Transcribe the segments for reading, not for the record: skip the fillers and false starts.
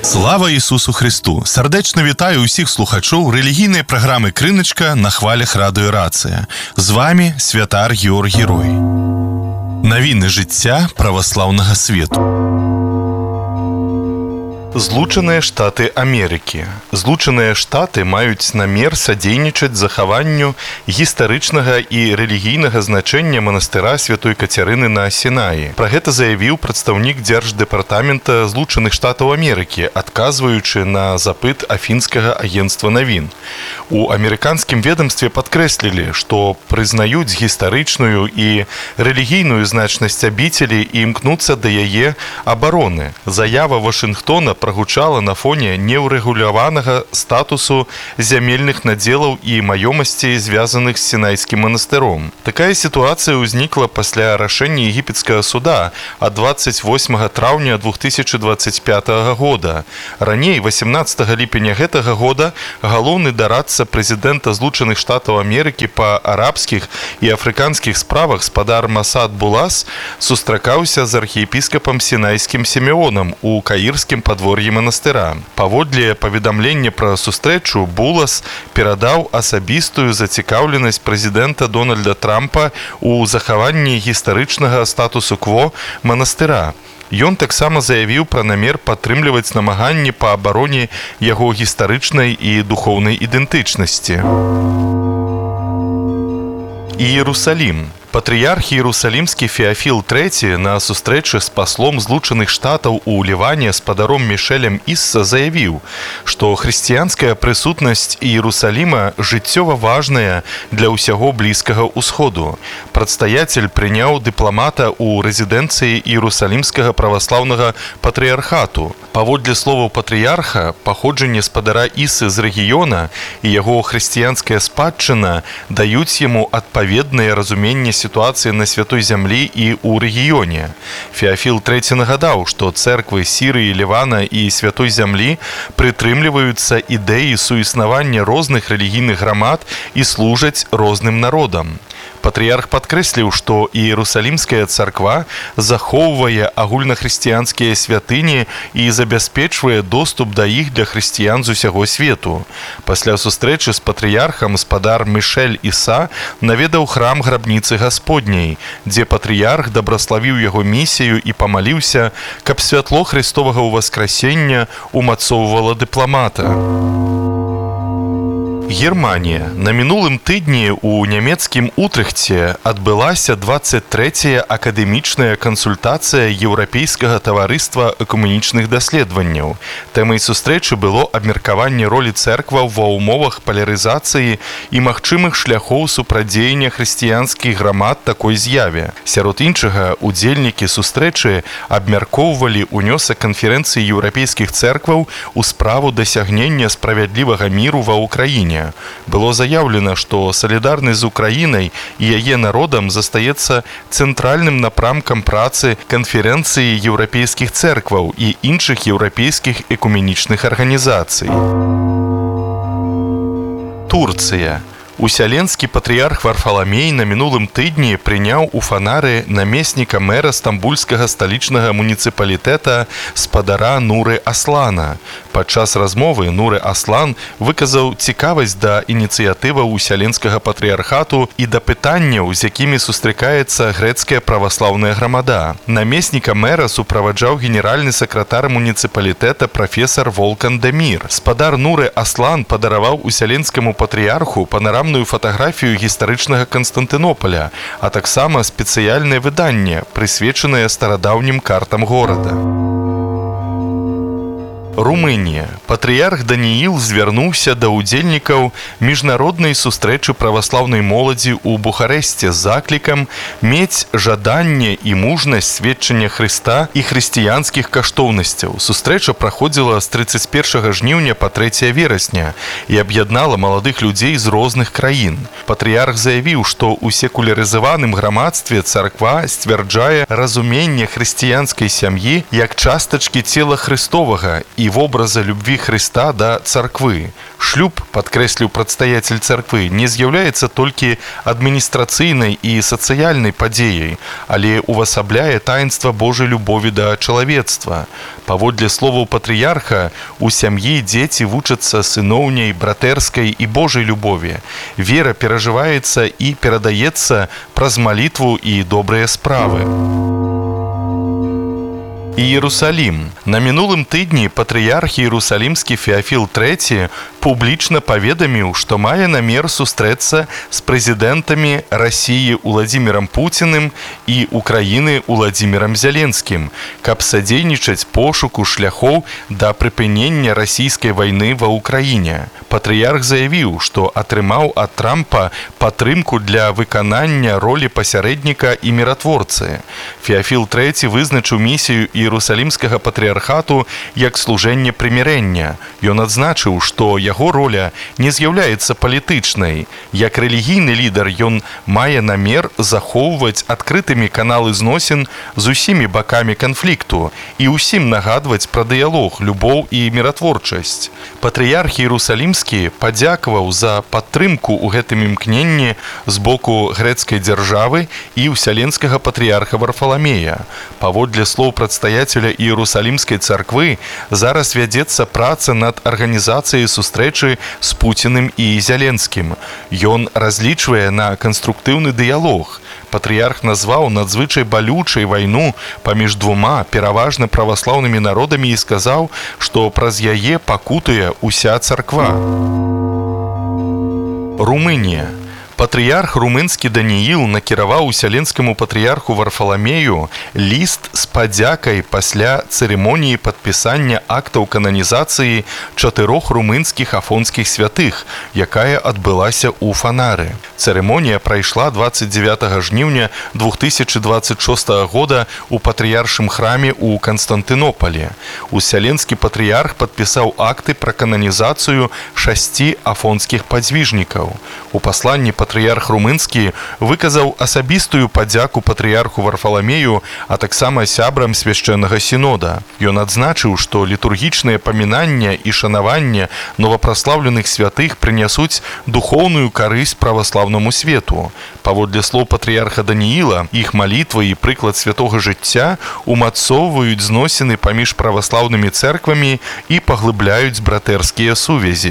Слава Ісусу Христу! Сердечно вітаю усіх слухачів релігійної програми «Криничка» на хвалях Радіо Рація. З вами святар Георгій Герой. Новини життя православного світу. Злучаныя Штаты Амерыкі. Злучаныя Штаты маюць намер садзейнічаць захаванню гістарычнага і рэлігійнага значэння манастыра Святой Кацярыны на Сінаі. Пра гэта заявіў прадстаўнік Дзярждэпартамента Злучаных Штатаў Амерыкі, адказваючы на запыт афінскага агенцтва навін. У амерыканскім ведамстве падкрэслілі, што прызнаюць гістарычную і рэлігійную значнасць абіцелі і імкнуцца да яе абароны. Заява Вашынгтона прогучала на фоне неўрэгуляванага статусу зямельных надзелаў і маёмасцей, звязаных з Сінайскім манастыром. Такая сітуацыя ўзнікла пасля рашэння егіпецкага суда ад 28 траўня 2025 года. Раней, 18 ліпеня гэтага года, галоўны дарадца прэзідэнта Злучаных Штатаў Амерыкі па арабскіх і афрыканскіх справах спадар Масад Булас сустракаўся з архіепіскапам Сінайскім Сімеонам у каірскім падвор'і манастыра. Паводле паведамлення пра сустрэчу, Булас перадаў асабістую зацікаўленасць прэзідэнта Дональда Трампа ў захаванні гістарычнага статусу кво манастыра. Ён таксама заявіў пра намер падтрымліваць намаганні па абароне яго гістарычнай і духоўнай ідэнтычнасці. Іерусалім. Патрыярх Іерусалімскі Феафіл III на сустрэчы з паслом Злучаных Штатаў у Ліване спадаром Мішэлем Ісса заявіў, што хрысціянская прысутнасць Іерусаліма жыццёва важная для ўсяго Блізкага ўсходу. Прадстаяцель прыняў дыпламата ў рэзідэнцыі Іерусалімскага праваслаўнага патрыярхату. Паводле словаў патрыярха, паходжанне спадара Ісы з рэгіёна і яго хрысціянская спадчына даюць яму адпаведнае разуменне сітуацыі на святой зямлі і ў рэгіёне. Феафіл III нагадаў, што цэрквы Сірыі, Лівана і святой зямлі прытрымліваюцца ідэі суіснавання розных рэлігійных грамад і служаць розным народам. Патрыярх падкрэсліў, што Іерусалімская царква захоўвае агульнахрысціянскія святыні і забяспечвае доступ да іх для хрысціян з усяго свету. Пасля сустрэчы з патрыярхам спадар Мішэль Іса наведаў храм грабніцы Гасподняй, дзе патрыярх дабраславіў яго місію і памаліўся, каб святло Христовага ўваскрасення умацоўвала дыпламата. Германія. На мінулым тыдні ў нямецкім Утрехце адбылася 23-я акадэмічная кансультацыя Еўрапейскага таварыства экумэнічных даследаванняў. Тэмай сустрэчы было абмеркаванне ролі цэркваў ва ўмовах палярызацыі і магчымых шляхоў супрадзеяння хрысціянскіх грамад такой з'яве. Сярод іншага, удзельнікі сустрэчы абмяркоўвалі ўнёсак канферэнцыі еўрапейскіх цэркваў у справу дасягнення справядлівага міру ва ўкраіне. Было заяўлена, што салідарнасць з Украінай і яе народам застаецца цэнтральным напрамкам працы канферэнцыі еўрапейскіх цэркваў і іншых еўрапейскіх экуменічных арганізацый. Турцыя. Усяленскі патрыярх Варфаламей на мінулым тыдні прыняў у фанары намесніка мэра стамбульскага сталічнага муніцыпалітэта спадара Нуры Аслана. Падчас размовы Нуры Аслан выказаў цікавасць да ініцыятываў усяленскага патрыярхату і да пытанняў, з якімі сустракаецца грэцкая праваслаўная грамада. Намесніка мэра суправаджаў генеральны сакратар муніцыпалітэта прафесар Волкан Демір. Спадар Нуры Аслан падараваў усяленскаму патрыярху панарамную фатаграфію гістарычнага Канстантынополя, а таксама спецыяльнае выданне, прысвечанае старадаўнім картам горада. Румынія. Патрыярх Данііл звярнуўся да ўдзельнікаў міжнароднай сустрэчы праваслаўнай моладзі ў Бухарэсце з заклікам мець жаданне і мужнасць сведчання Хрыста і хрысціянскіх каштоўнасцяў. Сустрэча праходзіла з 31 жніўня па 3 верасня і аб'яднала маладых людзей з розных краін. Патрыярх заявіў, што ў секулярызаваным грамадстве царква сцвярджае разуменне хрысціянскай сям'і як частачкі цела Хрыстовага і и образа любви Христа да царквы. Шлюб, подкрэсліў прадстаяцель царквы, не з'яўляецца толькі адміністрацыйнай і сацыяльнай падзеяй, але увасабляе таінства Божай любові да чалавецтва. Паводле словаў патрыярха, у сям'і дзеці вучацца сыноўняй, братэрскай і Божай любові. Вера перажываецца і перадаецца праз малітву і добрыя справы. Іерусалім. На мінулым тыдні патрыярх Іерусалімскі Феафіл III публічна паведаміў, што мае намер сустрэцца з прэзідэнтамі Расіі Уладзімірам Пуціным і Украіны Уладзімірам Зяленскім, каб садзейнічаць пошуку шляхоў да прыпынення расійскай вайны ва Ўкраіне. Патрыярх заявіў, што атрымаў ад Трампа падтрымку для выканання ролі пасярэдніка і міратворцы. Феафіл III вызначыў місію Іерусалімскага патрыярхату як служэнне прымірэння. Ён адзначыў, што яго роля не з'яўляецца палітычнай. Як рэлігійны лідар ён мае намер захоўваць адкрытымі каналы зносін з усімі бакамі канфлікту і ўсім нагадваць пра дыялог, любоў і міратворчасць. Патрыярх Іерусалімскі падзякаваў за падтрымку ў гэтым імкненні з боку грэцкай дзяржавы і ўсяленскага патрыярха Варфаламея. Паводле слоў прадстаяцеля Іерусалімскай царквы зараз вядзецца праца над арганізацыяй сустрэчы з Пуціным і Зяленскім. Ён разлічвае на канструктыўны дыялог. Патрыярх назваў надзвычай балючай вайну паміж двума пераважна праваслаўнымі народамі і сказаў, што праз яе пакутуе уся царква. Румынія. Патрыярх румынскі Данііл накіраваў усяленскаму патрыярху Варфаламею ліст з падзякай пасля цырымоніі падпісання актаў кананізацыі 4 румынскіх афонскіх святых, якая адбылася ў Фанары. Цырымонія прайшла 29 жніўня 2026 года у патрыяршым храме ў Канстантынополі. Усяленскі патрыярх падпісаў акты пра кананізацыю 6 афонскіх падзвіжнікаў. У пасланні патрыярх румынскі выказаў асабістую падзяку патрыярху Варфаламею, а таксама сябрам свяшчэннага сінода. Ён адзначыў, што літургічнае памінанне і шанаванне новапраслаўленых святых прынясуць духоўную карысць праваслаўнаму свету. Паводле слоў патрыярха Данііла, іх малітвы і прыклад святога жыцця умацоўваюць зносіны паміж праваслаўнымі цэрквамі і паглыбляюць братэрскія сувязі.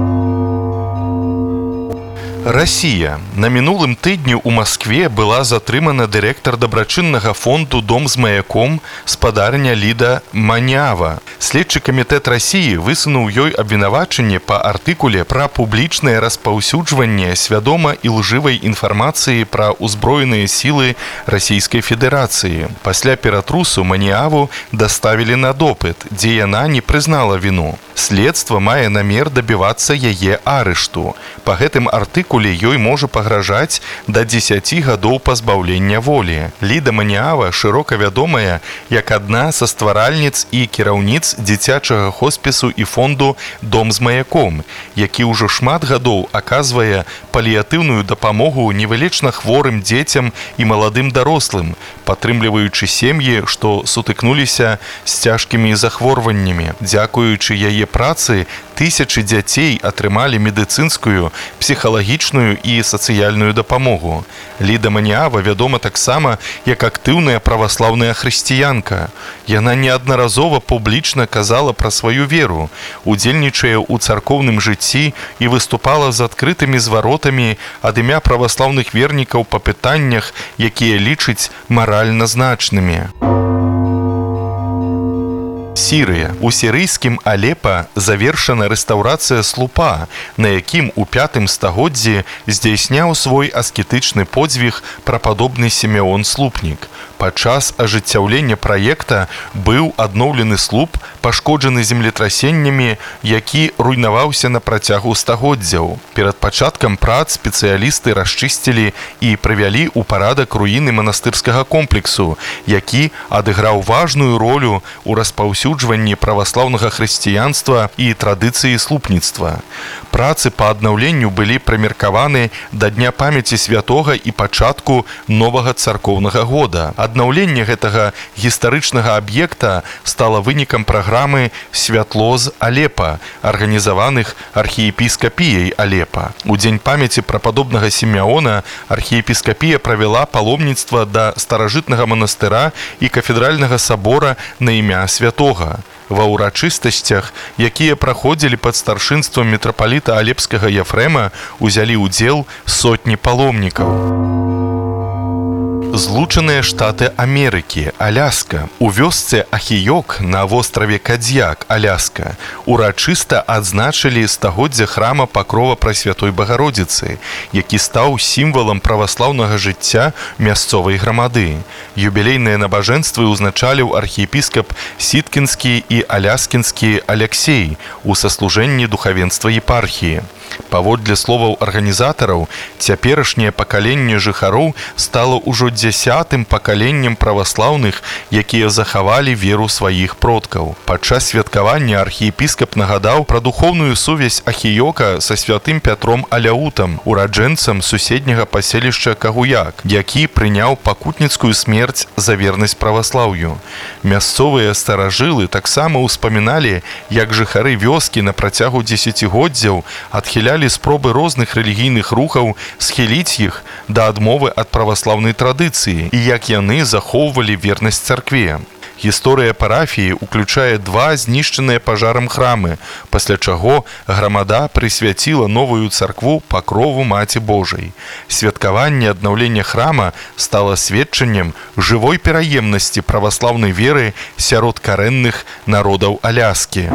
Расія. На мінулым тыдні ў Маскве была затрымана дырэктар дабрачыннага фонду «Дом з маяком» спадарня Ліда Манява. Следчы камітэт Расіі высунуў ёй абвінавачанне па артыкуле пра публічнае распаўсюджванне свядома і лжывай інфармацыі пра ўзброеныя сілы Расійскай Федэрацыі. Пасля ператрусу Маніаву даставілі на допыт, дзе яна не прызнала віну. Следства мае намер дабівацца яе арышту. Па гэтым артыкуле ёй можа пагражаць да 10 гадоў пазбаўлення волі. Ліда Маніава шырока вядомая як адна са стваральніц і кіраўніц дзіцячага хоспісу і фонду «Дом з маяком», які ўжо шмат гадоў аказвае паліятыўную дапамогу невылечна хворым дзецям і маладым дарослым, падтрымліваючы сем'і, што сутыкнуліся з цяжкімі захворваннямі. Дзякуючы яе працы, тысячы дзяцей атрымалі медыцынскую, псіхалагічную і сацыяльную дапамогу. Ліда Маніава вядома таксама як актыўная праваслаўная хрысціянка. Яна неаднаразова публічна казала пра сваю веру, удзельнічае ў царкоўным жыцці і выступала з адкрытымі зваротамі ад імя праваслаўных вернікаў па пытаннях, якія лічыць маральна значнымі. Сірыя. У сірыйскім Алепа завершана рэстаўрацыя слупа, на якім у 5 стагоддзі здзяйсняў свой аскетычны подзвіг прападобны Сімеон Слупнік. Падчас ажыццяўлення праекта быў адноўлены слуп, пашкоджаны землетрасеннямі, які руйнаваўся на працягу стагоддзяў. Перад пачаткам прац спецыялісты расчысцілі і прывялі ў парадак руіны манастырскага комплексу, які адыграў важную ролю ў распаўсюджванні праваслаўнага хрысціянства і традыцыі слупніцтва. Працы па аднаўленню былі прымеркаваны да Дня памяці святога і пачатку новага царкоўнага года. Аднаўленне гэтага гістарычнага аб'екта стала вынікам праграмы «Святло з Алепа», арганізаваных архіепіскапіяй Алепа. У дзень памяці прападобнага Сімеона архіепіскапія правяла паломніцтва да старажытнага манастыра і кафедральнага сабора на імя святога. Ва ўрачыстасцях, якія праходзілі пад старшынствам мітрапаліта алепскага Ефрэма, узялі ўдзел сотні паломнікаў. Злучаныя Штаты Амерыкі, Аляска. У вёсцы Ахіёк на востраве Кадзьяк, Аляска, урачыста адзначылі стагоддзе храма Пакрова Прасвятой Багародзіцы, які стаў сімвалам праваслаўнага жыцця мясцовай грамады. Юбілейныя набажэнствы ўзначаліў архіепіскап Сіткінскі і Аляскінскі Аляксей у саслужэнні духавенства епархіі. Паводле словаў арганізатараў, цяперашняе пакаленне жыхароў стала ўжо 10-тым пакаленнем праваслаўных, якія захавалі веру сваіх продкаў. Падчас святкавання архіепіскап нагадаў пра духоўную сувязь Ахіёка са святым Пятром Аляутам, ураджэнцам суседняга паселішча Кагуяк, які прыняў пакутніцкую смерць за вернасць праваслаўю. Мясцовыя старажылы таксама ўспаміналі, як жыхары вёскі на працягу дзесяцігоддзяў адхілялі спробы розных рэлігійных рухаў схіліць іх да адмовы ад праваслаўнай традыцыі і як яны захоўвалі вернасць царкве. Гісторыя парафіі ўключае 2 знішчаныя пажарам храмы, пасля чаго грамада прысвяціла новую царкву Пакрову Маці Божай. Святкаванне аднаўлення храма стала сведчаннем жывой пераемнасці праваслаўнай веры сярод карэнных народаў Аляскі.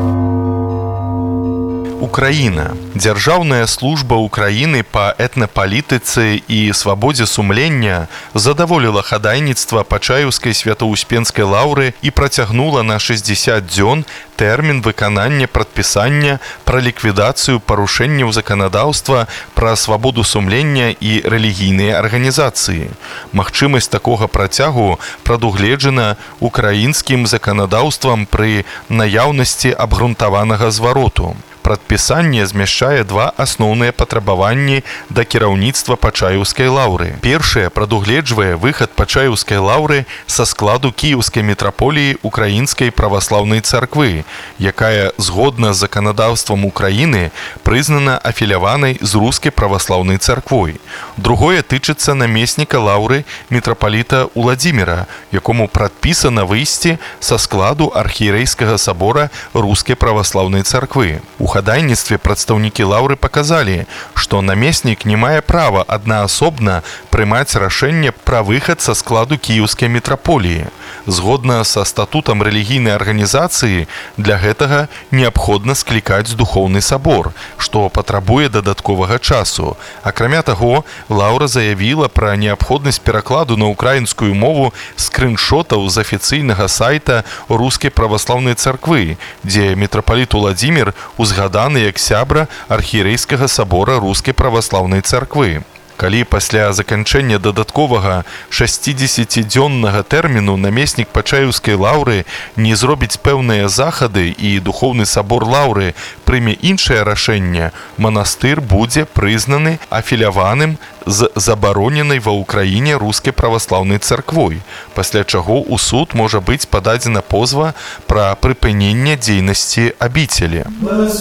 Украіна. Дзяржаўная служба Украіны па этнапалітыцы і свабодзе сумлення задаволіла хадайніцтва Пачаеўскай святаўспенскай лаўры і працягнула на 60 дзён тэрмін выканання прадпісання пра ліквідацыю парушэнняў заканадаўства пра свабоду сумлення і рэлігійныя арганізацыі. Магчымасць такога працягу прадугледжана украінскім заканадаўствам пры наяўнасці абгрунтаванага звароту. Прадпісанне змяшчае 2 асноўныя патрабаванні да кіраўніцтва Пачаеўскай лаўры. Першае прадугледжвае выхад Пачаеўскай лаўры са складу Кіеўскай мітраполіі Украінскай праваслаўнай царквы, якая згодна з заканадаўствам Украіны прызнана афіляванай з рускай праваслаўнай царквой. Другое тычыцца намесніка лаўры мітрапаліта Уладзіміра, якому прадпісана выйсці са складу архієрэйскага сабора рускай праваслаўнай царквы. У хадайніцтве прадстаўнікі лаўры паказалі, што намеснік не мае права аднаасобна прымаць рашэнне пра выхад са складу Кіеўскай мітраполіі. Згодна са статутам рэлігійнай арганізацыі, для гэтага неабходна склікаць духоўны сабор, што патрабуе дадатковага часу. Акрамя таго, лаўра заявіла пра неабходнасць перакладу на украінскую мову скрыншотаў з афіцыйнага сайта рускай праваслаўнай царквы, дзе мітрапаліт Уладзімір узгаданы як сябра архієрэйскага сабора рускай праваслаўнай царквы. Калі пасля заканчэння дадатковага 60-дзённага тэрміну намеснік Пачаеўскай лаўры не зробіць пэўныя захады і духоўны сабор лаўры прыме іншае рашэнне, манастыр будзе прызнаны афіляваным з забароненай ва ўкраіне рускай праваслаўнай царквой, пасля чаго ў суд можа быць пададзена позва пра прыпыненне дзейнасці абіцелі.